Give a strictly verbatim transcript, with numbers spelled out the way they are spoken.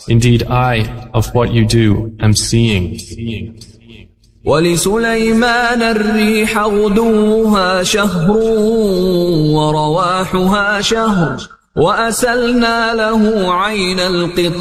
Indeed, I, of what you do, am seeing. ولسليمان الريح غدوها شهر ورواحها شهر وأسلنا له عين القطر